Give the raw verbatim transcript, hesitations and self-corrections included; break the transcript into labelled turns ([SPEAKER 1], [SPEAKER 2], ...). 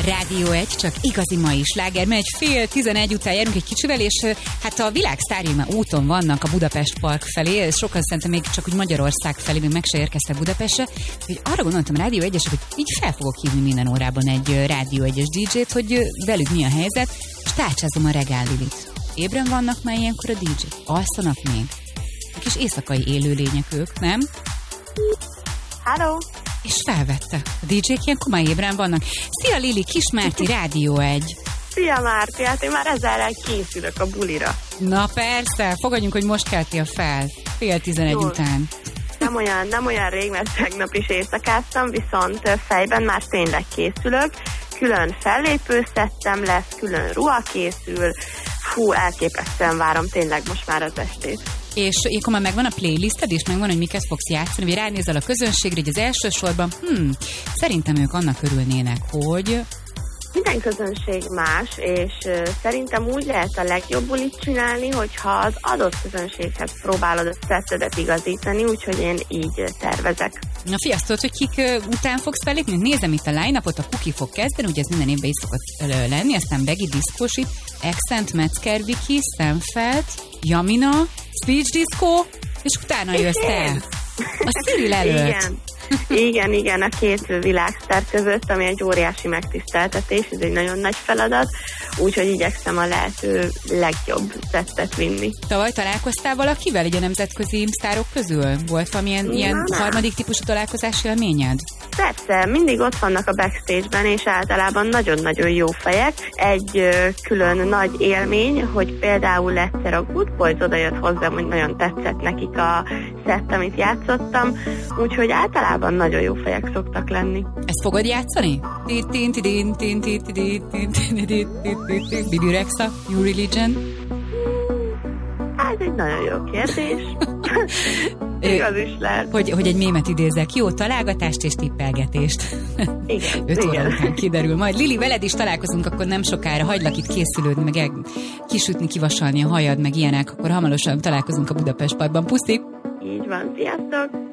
[SPEAKER 1] Rádió egy, csak igazi mai sláger, mert egy fél tizenegy után járunk egy kicsivel, és hát a világ sztárjai már úton vannak a Budapest Park felé, sokan szerintem még csak úgy Magyarország felé, még meg se érkeztek Budapestre, hogy arra gondoltam a Rádió egyesek, hogy így fel fogok hívni minden órában egy Rádió egyes dé dzsét, hogy velük mi a helyzet, és tárcsázom a Regál Lilit. Ébren vannak már ilyenkor a dé dzsék? Alszanak még? A kis éjszakai élőlények ők, nem?
[SPEAKER 2] Hello!
[SPEAKER 1] És felvette. A dé dzsék ilyenkor már ébren vannak. Szia Lili, Kismárti, Rádió egy.
[SPEAKER 2] Szia Márti, hát én már ezerrel készülök a bulira.
[SPEAKER 1] Na persze, fogadjunk, hogy most keltél fel. Fél tizenegy
[SPEAKER 2] Jól.
[SPEAKER 1] után.
[SPEAKER 2] Nem olyan, nem olyan rég, mert tegnap is éjszakáztam, viszont fejben már tényleg készülök. Külön fellépőszettem lesz, külön ruha készül. Fú, elképesztően várom tényleg most már az estét.
[SPEAKER 1] És akkor már megvan a playlisted, és megvan, hogy miket fogsz játszani, vagy ránézel a közönségre, hogy az első sorban, hm, szerintem ők annak örülnének, hogy...
[SPEAKER 2] Minden közönség más, és uh, szerintem úgy lehet a legjobb bulit csinálni, hogyha az adott közönséghez próbálod a szettedet igazítani, úgyhogy én így uh, tervezek.
[SPEAKER 1] Na fiasztod, hogy kik uh, után fogsz felépni? Nézem itt a line-upot, a Kuki fog kezdeni, ugye ez minden évben is szokott uh, lenni, aztán Begi Diszkosi, Accent, Metzger Viki, Stanfeld, Jamina, Speech Disco, és utána jössz te. A Cyril előtt.
[SPEAKER 2] Igen. Igen, igen, a két világsztár között, ami egy óriási megtiszteltetés, ez egy nagyon nagy feladat, úgyhogy igyekszem a lehető legjobb szettet vinni.
[SPEAKER 1] Tavaly találkoztál valakivel, egy a nemzetközi sztárok közül? Volt valamilyen ilyen
[SPEAKER 2] Na,
[SPEAKER 1] harmadik típusú találkozási élményed?
[SPEAKER 2] Persze, mindig ott vannak a backstage-ben, és általában nagyon-nagyon jó fejek. Egy ö, külön nagy élmény, hogy például egyszer a Good Boys odajött hozzám, hogy nagyon tetszett nekik a szett, amit játszottam, úgyhogy általában nagyon jó fejek szoktak lenni.
[SPEAKER 1] Ezt fogod játszani? Bibi Rexha, New Religion?
[SPEAKER 2] Ez egy nagyon jó kérdés. Igaz is lehet.
[SPEAKER 1] Hogy, hogy egy mémet idézek. Jó találgatást és tippelgetést.
[SPEAKER 2] Igen.
[SPEAKER 1] Öt óra
[SPEAKER 2] igen.
[SPEAKER 1] után kiderül. Majd Lili, veled is találkozunk, akkor nem sokára. Hagylak itt készülődni, meg el, kisütni, kivasalni a hajad, meg ilyenek. Akkor hamarosan találkozunk a Budapest Parkban. Puszi!
[SPEAKER 2] Így van. Sziasztok!